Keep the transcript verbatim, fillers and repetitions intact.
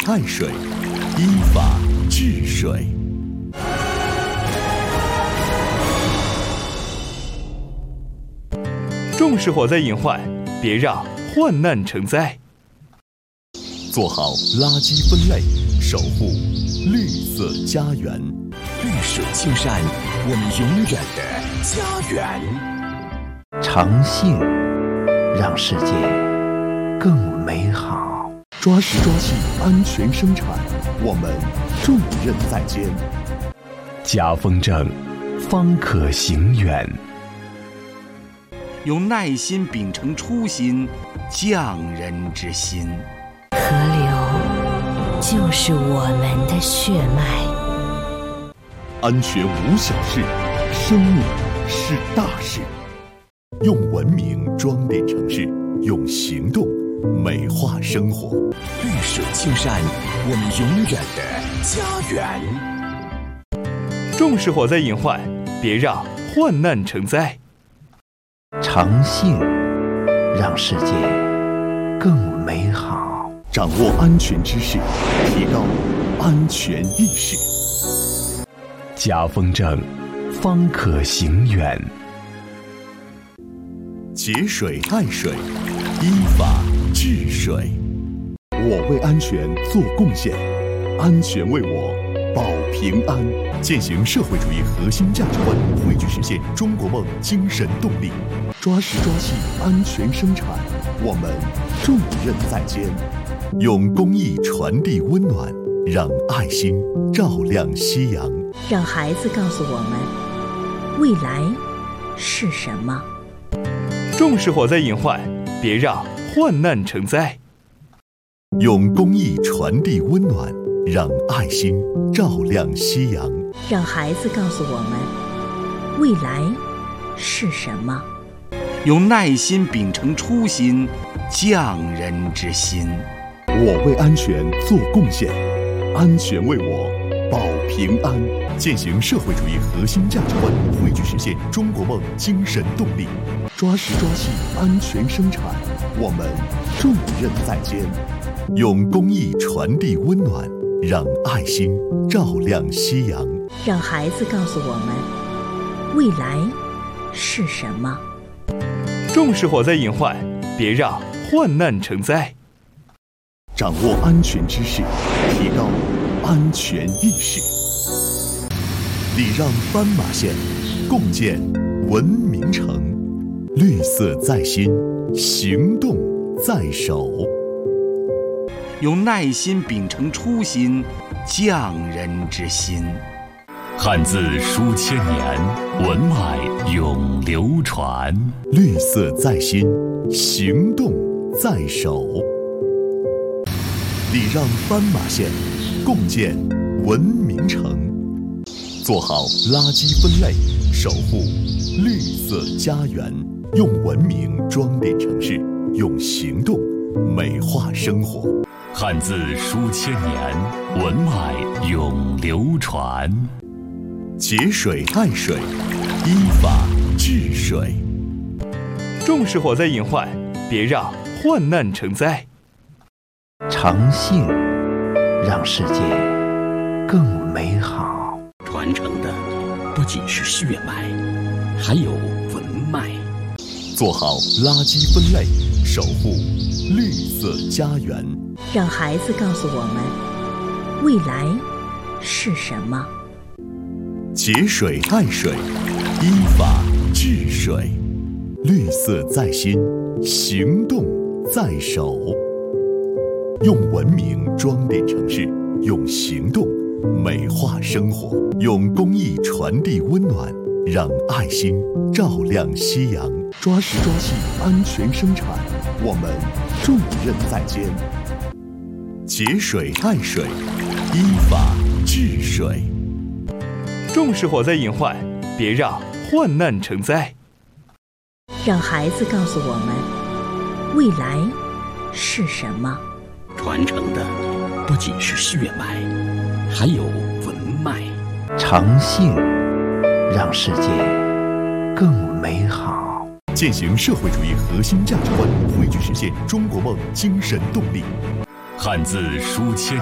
爱水，依法治水。 重视火灾隐患，别让患难成灾。 做好垃圾分类，守护绿色家园。 绿水青山，我们永远的家园。 诚信让世界更美好。 抓实抓细安全生产，我们重任在肩。 家风正，方可行远。 用耐心秉承初心，匠人之心。 河流就是我们的血脉。 安全无小事，生命是大事。用文明装点城市，用行动美化生活。 绿水青山，我们永远的家园。 重视火灾隐患，别让患难成灾。 诚信让世界更美好。 掌握安全知识，提高安全意识。 家风正，方可行远。 节水爱水，依法治水。我为安全做贡献，安全为我保平安。践行社会主义核心价值观，汇聚实现中国梦精神动力。抓实抓细安全生产，我们重任在肩。用公益传递温暖，让爱心照亮夕阳。 让孩子告诉我们，未来是什么。 重视火灾隐患，别让患难成灾。 用公益传递温暖，让爱心照亮夕阳。 让孩子告诉我们，未来是什么。 用耐心秉承初心，匠人之心。 我为安全做贡献，安全为我保平安。践行社会主义核心价值观，汇聚实现中国梦精神动力。抓实抓细安全生产，我们重任在肩。用公益传递温暖，让爱心照亮夕阳。 让孩子告诉我们，未来是什么。 重视火灾隐患，别让患难成灾。 掌握安全知识，提高安全意识。礼让斑马线，共建文明城。绿色在心，行动在手。 用耐心秉承初心，匠人之心。 汉字书千年，文脉永流传。 绿色在心，行动在手。礼让斑马线，共建文明城。做好垃圾分类，守护绿色家园。用文明装点城市，用行动美化生活。 汉字书千年，文脉永流传。 节水爱水，依法治水。 重视火灾隐患，别让患难成灾。 诚信让世界更美好。 传承的不仅是血脉，还有文脉。 做好垃圾分类，守护绿色家园。 让孩子告诉我们，未来是什么。 节水爱水，依法治水。绿色在心，行动在手。用文明装点城市，用行动美化生活。用公益传递温暖，让爱心照亮夕阳。抓实抓细安全生产，我们重任在肩。节水爱水，依法治水。 重视火灾隐患，别让患难成灾。 让孩子告诉我们，未来是什么。 传承的不仅是血脉，还有文脉。 诚信让世界更美好。 践行社会主义核心价值观，汇聚实现中国梦精神动力。 汉字书千